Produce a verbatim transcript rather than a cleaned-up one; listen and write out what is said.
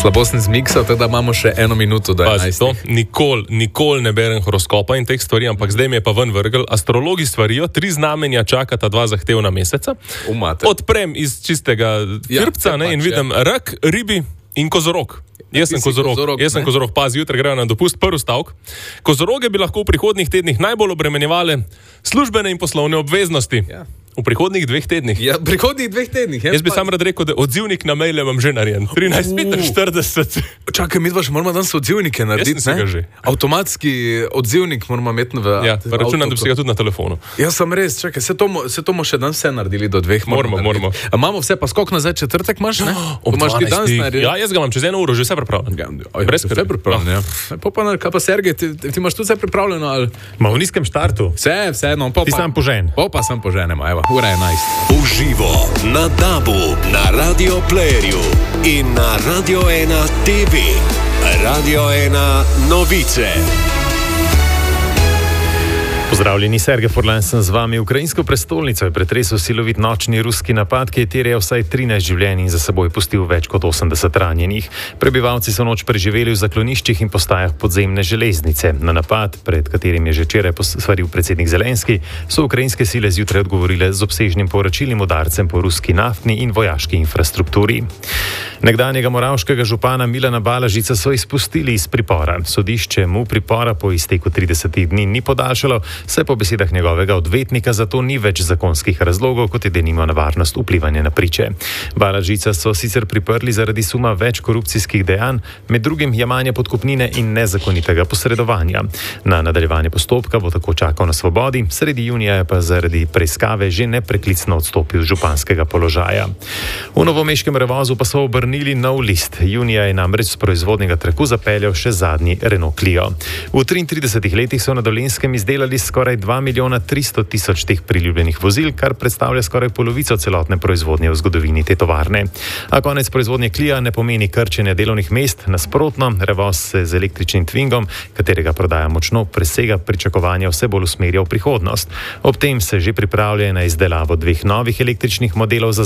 Slabo sem zmiksal, tako da imamo še eno minuto do enajstih. Nikoli, nikoli ne berem horoskopa in teh stvari, ampak zdaj mi je pa ven vrgel. Astrologi stvarijo, tri znamenja čakata dva zahtevna meseca. Umate. Odprem iz čistega hrbca, ja, ne, in vidim ja. rak, ribi in kozorog. Jaz sem kozorog, kozorog, jaz sem kozorog, pazi, jutri grejo na dopust, prvi stavek. Kozoroge bi lahko v prihodnjih tednih najbolj obremenjevale službene in poslovne obveznosti. Ja. V prihodnjih dveh tednih. Ja, v prihodnjih dveh tednih. Jaz, jaz bi pa... sam rad rekel, da odzivnik na maile vam že narejen. trinajst petinštirideset. Čakaj, mi dva še moramo danes odzivnike narediti, ne? Avtomatski odzivnik moramo imeti v... Ja, pa računam, da bi se ga tudi na telefonu. Ja, sem res, čakaj, se to, se to mo še danes vse naredili do dveh. Moramo, moramo. A imamo vse, pa skok nazaj četrtek imaš, ne? Oh, imaš ti danes narediti? Ja, jaz ga imam čez eno uro, že vse pripravljeno. Ja, ja, brez vse pripravljeno, ja. Pa pa, kaj pa Sergej, ti, ti imaš tudi vse pripravljeno, ali... Ma v nizkem štartu. Vse, vse, no, pa... Ti sam požen. Pa pa sam poženemo, evo, ura je enajst. Uživo na DAB-u, na Radio Playerju in na Radio ena T V. Radio ena novice. Pozdravljeni, Sergej Furlan sem z vami. Ukrajinsko prestolnico je pretresel silovit nočni ruski napad, ki je terjal vsaj trinajst življenj in za seboj pustil več kot osemdeset ranjenih. Prebivalci so noč preživeli v zakloniščih in postajah podzemne železnice. Na napad, pred katerim je že včeraj posvaril predsednik Zelenski, so ukrajinske sile zjutraj odgovorile z obsežnim povračilnim udarcem po ruski naftni in vojaški infrastrukturi. Nekdanjega moravškega župana Milana Balažica so izpustili iz pripora. Sodišče mu pripora po izteku tridesetih dni ni podaljšalo, saj po besedah njegovega odvetnika za to ni več zakonskih razlogov, kot je denimo nevarnost vplivanja na priče. Balažica so sicer priprli zaradi suma več korupcijskih dejanj, med drugim jemanja podkupnine in nezakonitega posredovanja. Na nadaljevanje postopka bo tako čakal na svobodi, sredi junija je pa zaradi preiskave že nepreklicno odstopil z županskega položaja. V novomeškem Revozu pa so obrnili nov list. Junija je namreč z proizvodnega traku zapeljal še zadnji Renault Clio. V triintridesetih letih so na Dolenjskem izdelali skoraj dva milijona tristo tisoč teh priljubljenih vozil, kar predstavlja skoraj polovico celotne proizvodnje v zgodovini te tovarne. A konec proizvodnje Clio ne pomeni krčenja delovnih mest, nasprotno, Revoz se z električnim Twingom, katerega prodaja močno presega pričakovanja, vse bolj usmerja v prihodnost. Ob tem se že pripravlja na izdelavo dveh novih električnih modelov za